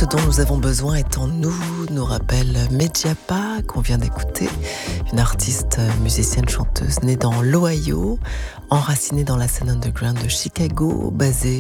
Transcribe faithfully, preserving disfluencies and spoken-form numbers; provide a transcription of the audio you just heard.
dont nous avons besoin est en nous, nous rappelle Medjapa qu'on vient d'écouter, une artiste musicienne chanteuse née dans l'Ohio, enracinée dans la scène underground de Chicago, basée